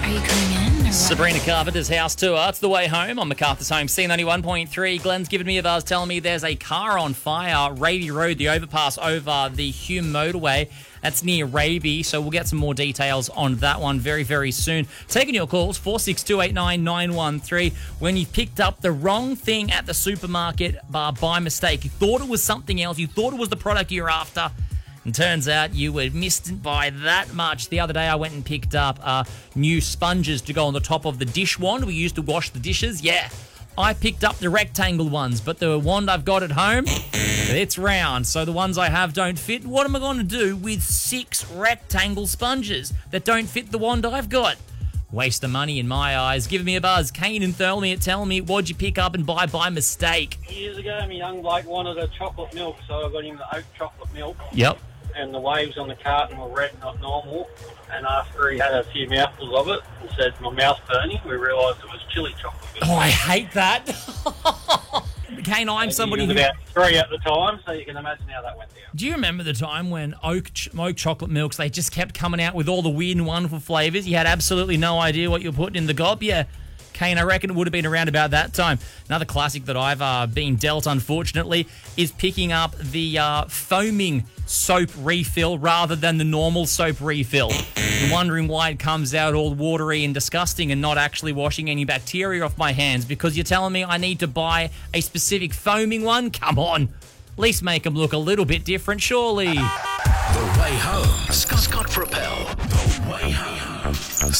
Are you coming in? Or what? Sabrina Carpenter's house tour. It's the way home on MacArthur's Home. C91.3. Glenn's given me a buzz telling me there's a car on fire. Raby Road, the overpass over the Hume motorway. That's near Raby, so we'll get some more details on that one very, very soon. Taking your calls, 46289 when you picked up the wrong thing at the supermarket by mistake. You thought it was something else. You thought it was the product you're after. And turns out you were missed it by that much. The other day I went and picked up new sponges to go on the top of the dish wand we used to wash the dishes. Yeah, I picked up the rectangle ones, but the wand I've got at home, it's round. So the ones I have don't fit. What am I going to do with 6 rectangle sponges that don't fit the wand I've got? Waste of money in my eyes. Give me a buzz. Kane and Thirlmere, tell me, what'd you pick up and buy by mistake? Years ago, my young bloke wanted a chocolate milk, so I got him the oat chocolate milk. Yep. And the waves on the carton were red, not normal. And after he had a few mouthfuls of it and said, my mouth's burning, we realised it was chili chocolate milk. Oh, I hate that. Kane, I'm somebody He was who... about 3 at the time, so you can imagine how that went down. Do you remember the time when oak chocolate milks, they just kept coming out with all the weird and wonderful flavours? You had absolutely no idea what you were putting in the gob? Yeah. Kane, I reckon it would have been around about that time. Another classic that I've been dealt, unfortunately, is picking up the foaming soap refill rather than the normal soap refill. You're wondering why it comes out all watery and disgusting and not actually washing any bacteria off my hands, because you're telling me I need to buy a specific foaming one? Come on. At least make them look a little bit different, surely. The Way Home. Scott Propel. The Way Home.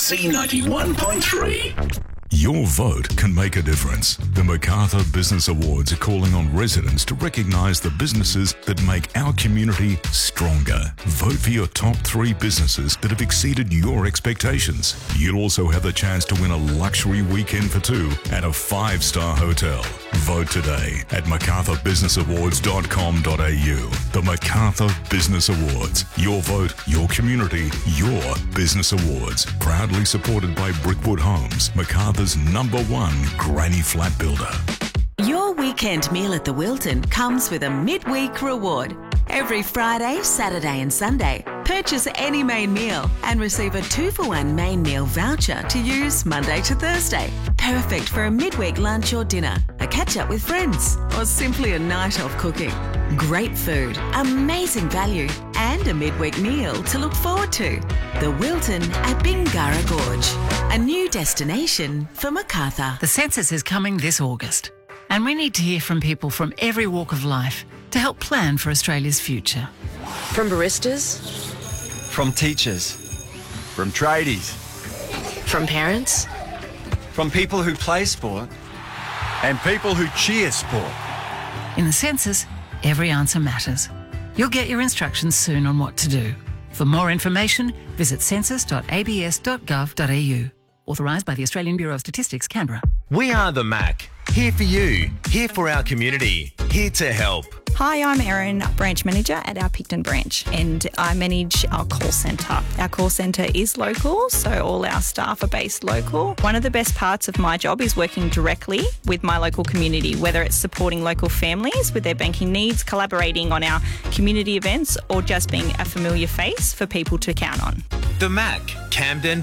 C91.3. Your vote can make a difference. The MacArthur Business Awards are calling on residents to recognise the businesses that make our community stronger. Vote for your top 3 businesses that have exceeded your expectations. You'll also have the chance to win a luxury weekend for 2 at a 5-star hotel. Vote today at macarthurbusinessawards.com.au. The MacArthur Business Awards. Your vote, your community, your business awards. Proudly supported by Brickwood Homes, MacArthur's #1 granny flat builder. Your weekend meal at the Wilton comes with a midweek reward. Every Friday, Saturday and Sunday, purchase any main meal and receive a 2-for-1 main meal voucher to use Monday to Thursday. Perfect for a midweek lunch or dinner, a catch-up with friends, or simply a night off cooking. Great food, amazing value, and a midweek meal to look forward to. The Wilton at Bingara Gorge, a new destination for MacArthur. The census is coming this August, and we need to hear from people from every walk of life to help plan for Australia's future. From baristas, From teachers, from tradies, from parents, from people who play sport, and people who cheer sport. In the census, every answer matters. You'll get your instructions soon on what to do. For more information, visit census.abs.gov.au. Authorised by the Australian Bureau of Statistics, Canberra. We are the Mac. Here for you. Here for our community. Here to help. Hi, I'm Erin, branch manager at our Picton branch, and I manage our call centre. Our call centre is local, so all our staff are based local. One of the best parts of my job is working directly with my local community, whether it's supporting local families with their banking needs, collaborating on our community events, or just being a familiar face for people to count on. The Mac. Camden